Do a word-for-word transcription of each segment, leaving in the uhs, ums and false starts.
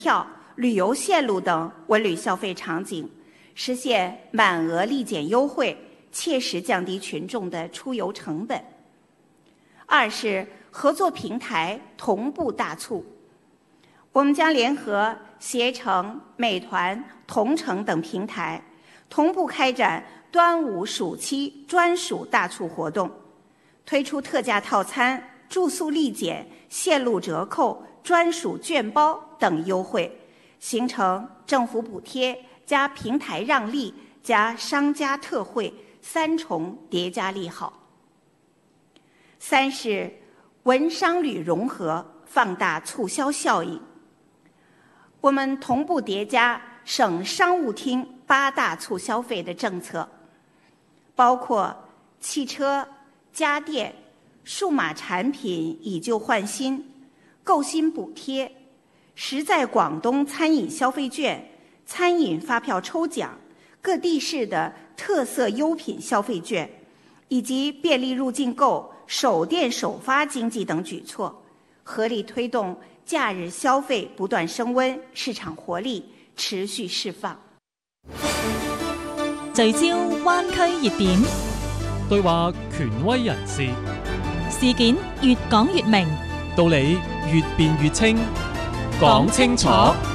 票、旅游线路等文旅消费场景，实现满额立减优惠，切实降低群众的出游成本。二是合作平台同步大促，我们将联合携程、美团、同程等平台，同步开展端午暑期专属大促活动，推出特价套餐、住宿立减、线路折扣、专属券包等优惠，形成政府补贴加平台让利加商家特惠三重叠加利好。三是文商旅融合，放大促销效应。我们同步叠加省商务厅八大促消费的政策，包括汽车、家电、数码产品以旧换新、购新补贴、实在广东餐饮消费券、餐饮发票抽奖、各地市的特色优品消费券，以及便利入境购、首店首发经济等举措，合力推動假日消費不斷升溫，市場活力持續釋放。 聚焦灣區熱點， 對話權威人士， 事件越講越明， 道理越辯越清，講清楚。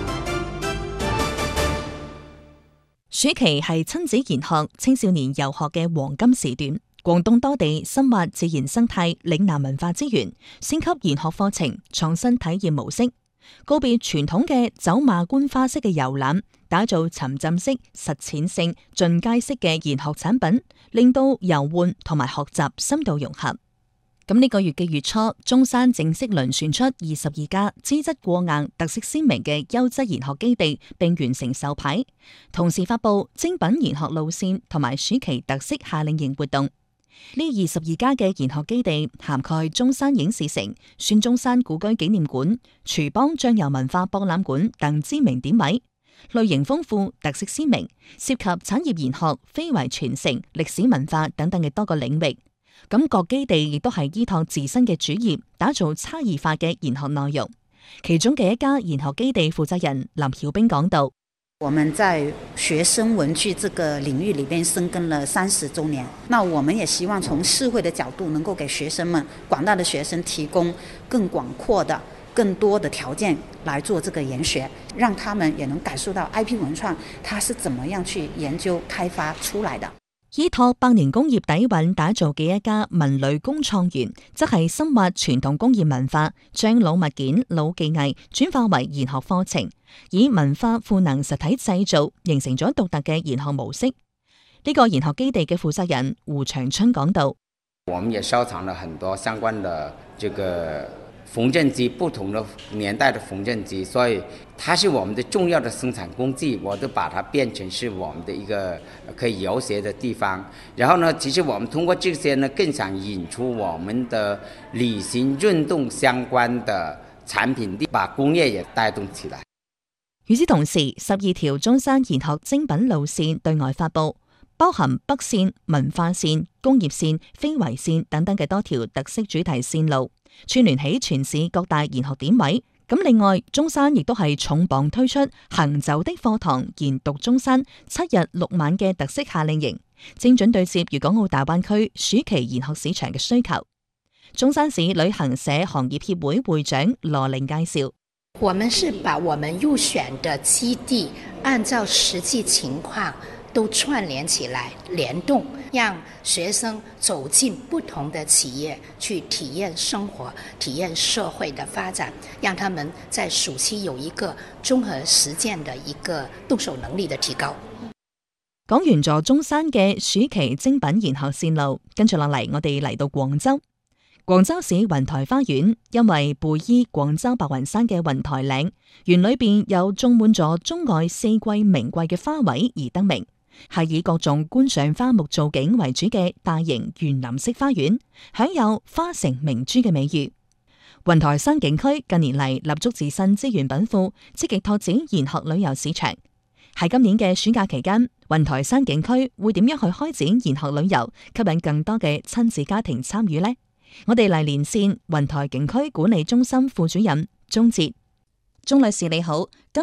暑期係親子研學、青少年遊學嘅黃金時段。廣東多地深挖自然生態、嶺南文化資源，升級研學課程，創新體驗模式，告別傳統嘅走馬觀花式嘅遊覽，打造沉浸式、實踐性、進階式嘅研學產品，令到遊玩同埋學習深度融合。咁呢個月嘅月初，中山正式輪選出二十二家資質過硬、特色鮮明嘅優質研學基地，並完成授牌，同時發佈精品研學路線同埋暑期特色夏令營活動。呢二十二家嘅研學基地涵蓋中山影視城、孫中山故居紀念館、廚邦醬油文化博覽館等知名點位，類型豐富、特色鮮明，涉及產業研學、非遺傳承、歷史文化等等嘅多個領域。咁各基地亦都係依託自身嘅主業，打造差異化嘅研學內容。其中嘅一家研學基地負責人林曉冰講道： 我們在學生文具這個領域裏邊深耕了三十周年，那我們也希望從社會的角度，能夠給學生們、廣大的學生提供更廣闊的、更多的條件來做這個研學，讓他們也能感受到 I P 文創它是怎麼樣去研究開發出來的。 依託百年工業底蘊打造嘅一家文旅工創園，則係深挖傳統工業文化，將老物件、老技藝轉化為研學課程，以文化賦能實體製造，形成咗獨特嘅研學模式。呢、這個研學基地嘅負責人胡長春講道： 我們也收藏了很多相關的這個縫紉機，不同的年代的縫紉機，所以它是我們的重要的生產工具，我都把它變成是我們的一個可以遊學的地方。然後呢，其實我們通過這些呢，更想引出我們的旅行運動相關的產品，把工業也帶動起來。 與此同時，十二條中山研學精品路線對外發佈，包含北線、文化線、工業線、非遺線等等嘅多條特色主題線路，串聯起全市各大研學點位。咁另外，中山亦都係重磅推出行走的課堂研讀中山七日六晚嘅特色夏令營，精準對接粵港澳大灣區暑期研學市場嘅需求。中山市旅行社行業協會會長羅玲介紹： 我們是把我們入選的基地按照實際情況都串聯起來，聯動，讓學生走進不同的企業，去體驗生活，體驗社會的發展，讓他們在暑期有一個綜合實踐的一個動手能力的提高。 講完咗中山嘅暑期精品研學線路，跟住落嚟，我哋嚟到廣州。廣州市雲台花園因為背依廣州白雲山嘅雲台嶺，園裏邊有種滿咗中外四季名貴嘅花卉而得名。係以各種觀賞花木造景為主嘅大型園林式花園，享有花城明珠嘅美譽。雲台山景區近年嚟立足自身資源稟庫，積極拓展研學旅遊市場。喺今年嘅暑假期間，雲台山景區會點樣去開展研學旅遊，吸引更多嘅親子家庭參與呢？我哋嚟連線雲台景區管理中心副主任鍾哲。鍾女士你好。